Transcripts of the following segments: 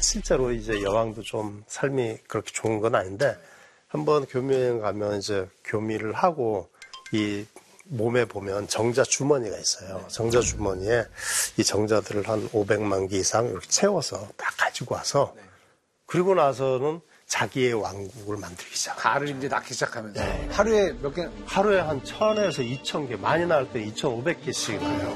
실제로 이제 여왕도 좀 삶이 그렇게 좋은 건 아닌데 한번 교미여행 가면 이제 교미를 하고 이 몸에 보면 정자 주머니가 있어요. 정자 주머니에 이 정자들을 한 500만 개 이상 이렇게 채워서 딱 가지고 와서 그리고 나서는 자기의 왕국을 만들기 시작해요. 알을 이제 낳기 시작하면서. 네. 하루에 몇 개? 하루에 한 1000에서 2000개, 많이 나올 때 2500개씩 나요.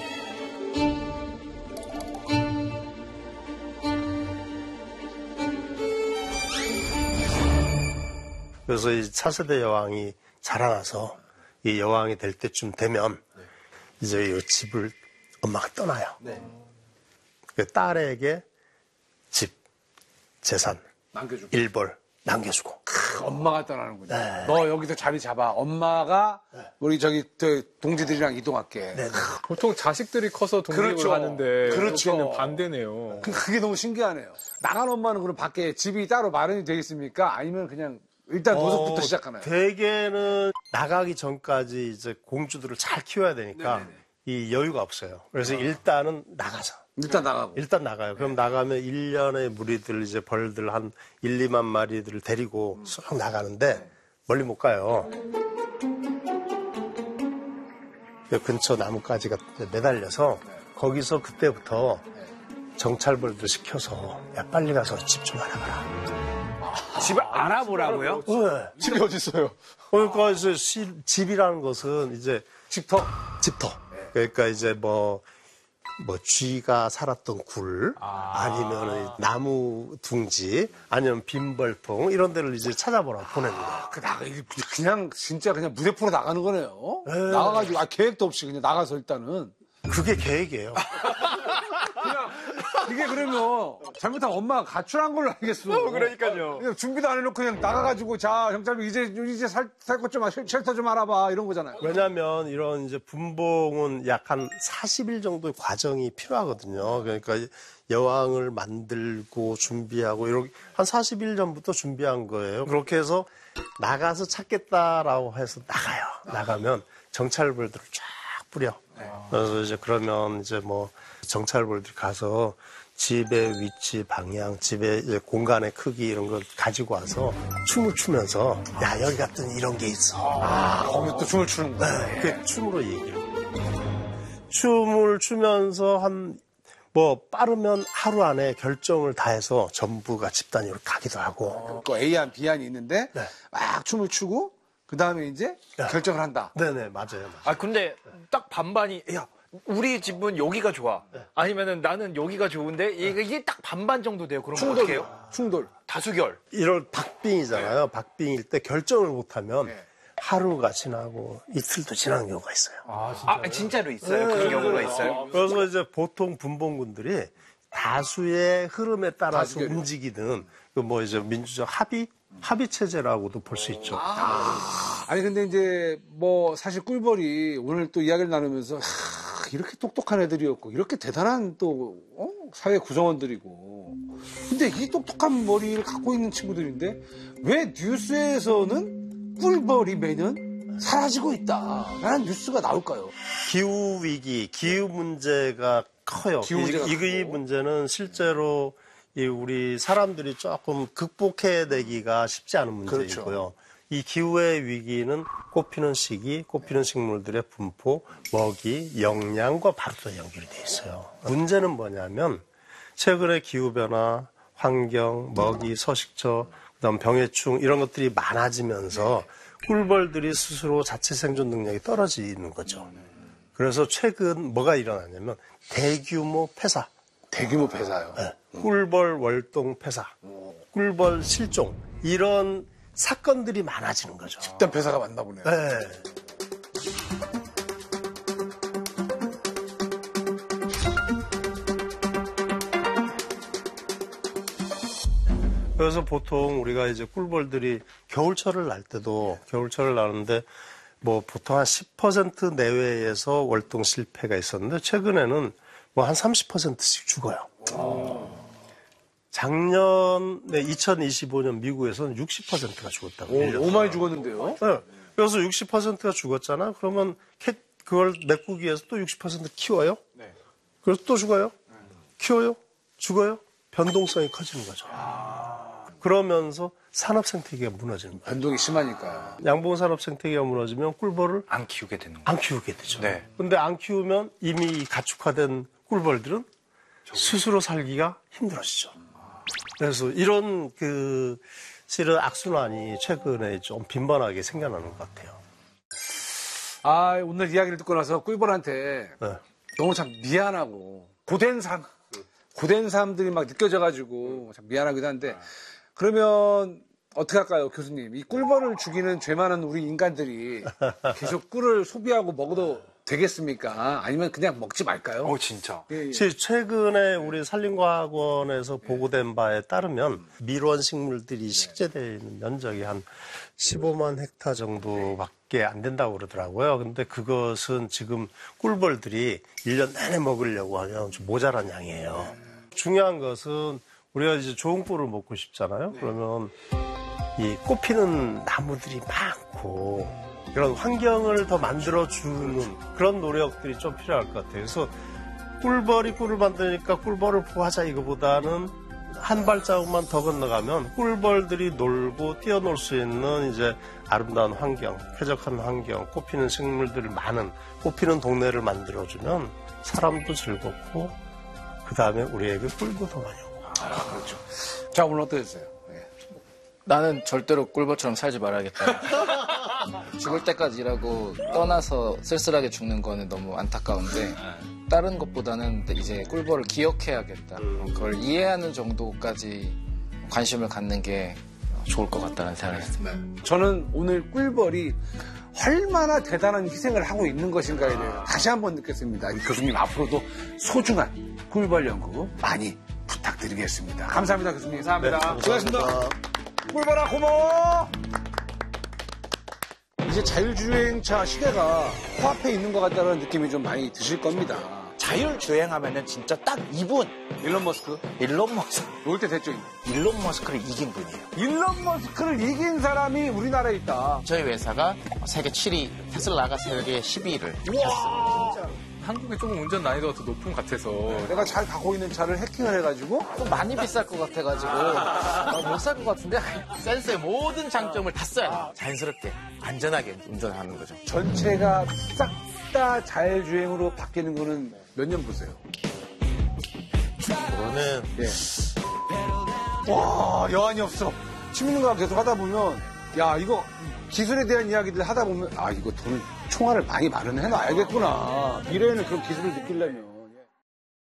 그래서 이 차세대 여왕이 자라나서 이 여왕이 될 때쯤 되면 이제 이 집을 엄마가 떠나요. 그 딸에게 집, 재산, 남겨주고. 일벌 남겨주고. 엄마가 떠나는군요. 네. 너 여기서 자리 잡아. 엄마가 우리 저기 동지들이랑 이동할게. 보통 자식들이 커서 독립을 그렇죠. 하는데 그렇죠. 여기는 반대네요. 그게 너무 신기하네요. 나간 엄마는 그럼 밖에 집이 따로 마련이 되어 있습니까? 아니면 그냥 일단 노숙부터 시작하나요? 대개는 나가기 전까지 이제 공주들을 잘 키워야 되니까 이 여유가 없어요. 그래서 일단은 나가자. 일단 나가고. 일단 나가요. 그럼 나가면 1년의 무리들, 이제 벌들 한 1, 2만 마리들을 데리고 쑥 나가는데 멀리 못 가요. 근처 나뭇가지가 매달려서 거기서 그때부터 정찰벌들 시켜서 야, 빨리 가서 집 좀 알아봐라. 집을 알아보라고요? 네. 집이 어디 있어요? 그러니까 이제 집이라는 것은 이제 집터. 그러니까 이제 뭐 쥐가 살았던 굴, 아니면 나무 둥지, 아니면 빈벌통 이런 데를 이제 찾아보라고 보내는 거예요. 그냥 진짜 그냥 무대포로 나가는 거네요. 네. 나가가지고 계획도 없이 그냥 나가서 일단은. 그게 계획이에요. 그냥 이게 그러면 잘못하면 엄마가 가출한 걸로 알겠어. 그러니까요. 그냥 준비도 안 해놓고 그냥 나가가지고 자 경찰이 이제 살 것 좀 쉘터 좀 알아봐 이런 거잖아요. 왜냐하면 이런 이제 분봉은 약 한 40일 정도의 과정이 필요하거든요. 그러니까 여왕을 만들고 준비하고 이렇게 한 40일 전부터 준비한 거예요. 그렇게 해서 나가서 찾겠다라고 해서 나가요. 나가면 정찰벌들을 쫙 뿌려. 그래서 이제 그러면 이제 뭐 정찰벌들이 가서 집의 위치, 방향, 집의 이제 공간의 크기 이런 걸 가지고 와서 춤을 추면서 야 여기 갔더니 이런 게 있어. 거기 또 춤을 추는 거야. 네, 그 춤으로 얘기를. 춤을 추면서 뭐 빠르면 하루 안에 결정을 다 해서 전부가 집단으로 가기도 하고. 그 A안, B안이 있는데 네. 막 춤을 추고 그 다음에 이제 결정을 한다. 네네 맞아요. 아 근데 딱 반반이 야 우리 집은 여기가 좋아. 아니면은 나는 여기가 좋은데 이게 딱 반반 정도 돼요. 그럼 어떻게 해요? 충돌. 다수결. 이럴 박빙이잖아요. 박빙일 때 결정을 못하면 하루가 지나고 이틀도 지나는 경우가 있어요. 아 진짜로 있어요? 그런 경우가 있어요? 그래서 이제 보통 분봉군들이 다수의 흐름에 따라서 다수결이요? 움직이는 그 뭐 이제 민주적 합의 체제라고도 볼 수 있죠. 아니 근데 이제 뭐 사실 꿀벌이 오늘 또 이야기를 나누면서 이렇게 똑똑한 애들이었고 이렇게 대단한 또 사회 구성원들이고 근데 이 똑똑한 머리를 갖고 있는 친구들인데 왜 뉴스에서는 꿀벌이 매년 사라지고 있다라는 뉴스가 나올까요? 기후 위기, 기후 문제가 커요. 이 문제는 실제로 우리 사람들이 조금 극복해내기가 쉽지 않은 문제이고요. 그렇죠. 이 기후의 위기는 꽃피는 시기, 꽃피는 식물들의 분포, 먹이, 영양과 바로 또 연결이 돼 있어요. 문제는 뭐냐면 최근에 기후변화, 환경, 먹이, 서식처, 그다음 병해충 이런 것들이 많아지면서 꿀벌들이 스스로 자체 생존 능력이 떨어지는 거죠. 그래서 최근 뭐가 일어나냐면 대규모 폐사. 대규모 폐사요. 네. 꿀벌 월동 폐사, 꿀벌 실종 이런 사건들이 많아지는 거죠. 집단 폐사가 많나 보네요. 네. 그래서 보통 우리가 이제 꿀벌들이 겨울철을 날 때도 겨울철을 나는데 뭐 보통 한 10% 내외에서 월동 실패가 있었는데 최근에는 뭐 한 30%씩 죽어요. 작년에 2025년 미국에서는 60%가 죽었다고. 너무 많이 죽었는데요? 네. 그래서 60%가 죽었잖아. 그러면 그걸 메꾸기 위해서 또 60% 키워요. 그래서 또 죽어요. 키워요. 죽어요. 변동성이 커지는 거죠. 그러면서 산업 생태계가 무너지는 거예요. 변동이 심하니까요. 양봉 산업 생태계가 무너지면 꿀벌을 안 키우게 되는 거예요. 안 키우게 되죠. 네. 근데 안 키우면 이미 가축화된 꿀벌들은 스스로 살기가 힘들어지죠. 그래서 이런 실은 악순환이 최근에 좀 빈번하게 생겨나는 것 같아요. 오늘 이야기를 듣고 나서 꿀벌한테 네. 너무 참 미안하고 고된 삶들이 막 느껴져가지고 참 미안하기도 한데 그러면 어떻게 할까요, 교수님? 이 꿀벌을 죽이는 죄 많은 우리 인간들이 계속 꿀을 소비하고 먹어도 되겠습니까? 아니면 그냥 먹지 말까요? 진짜. 예. 최근에 우리 산림과학원에서 보고된 바에 따르면 밀원 식물들이 식재되어 있는 면적이 한 15만 헥타 정도밖에 안 된다고 그러더라고요. 근데 그것은 지금 꿀벌들이 1년 내내 먹으려고 하면 좀 모자란 양이에요. 중요한 것은 우리가 이제 좋은 꿀을 먹고 싶잖아요. 그러면 이 꽃피는 나무들이 많고 그런 환경을 더 만들어주는 그런 노력들이 좀 필요할 것 같아요. 그래서 꿀벌이 꿀을 만드니까 꿀벌을 보호하자 이거보다는 한 발자국만 더 건너가면 꿀벌들이 놀고 뛰어놀 수 있는 이제 아름다운 환경, 쾌적한 환경, 꽃피는 식물들이 많은 꽃피는 동네를 만들어주면 사람도 즐겁고 그 다음에 우리에게 꿀도 더 많이 오고. 그렇죠. 자, 오늘 어떠셨어요? 예. 나는 절대로 꿀벌처럼 살지 말아야겠다. 죽을 때까지 일하고 떠나서 쓸쓸하게 죽는 거는 너무 안타까운데 다른 것보다는 이제 꿀벌을 기억해야겠다. 그걸 이해하는 정도까지 관심을 갖는 게 좋을 것 같다는 생각이 듭니다. 저는 오늘 꿀벌이 얼마나 대단한 희생을 하고 있는 것인가에 대해 다시 한번 느꼈습니다. 이 교수님 앞으로도 소중한 꿀벌 연구 많이 부탁드리겠습니다. 감사합니다, 교수님. 감사합니다. 수고하셨습니다. 꿀벌아 고마워. 이제 자율주행차 시대가 코앞에 있는 것 같다는 느낌이 좀 많이 드실 겁니다. 자율주행하면은 진짜 딱 이분. 일론 머스크? 일론 머스크. 올 때 됐죠. 일론 머스크를 이긴 분이에요. 일론 머스크를 이긴 사람이 우리나라에 있다. 저희 회사가 세계 7위, 테슬라가 세계 12위를. 한국이 조금 운전 난이도가 더 높은 것 같아서. 내가 잘 가고 있는 차를 해킹을 해가지고 좀 많이 비쌀 것 같아가지고 못 살 것 같은데 센서의 모든 장점을 다 써야 돼. 자연스럽게, 안전하게 운전하는 거죠. 전체가 싹 다 자율주행으로 바뀌는 거는 몇 년 보세요? 그거는 와, 여한이 없어. 시민과학 계속 하다 보면, 야, 이거 기술에 대한 이야기들 하다 보면, 이거 돈, 총알을 많이 마련해 놔야겠구나. 미래에는 그런 기술을 느끼려면.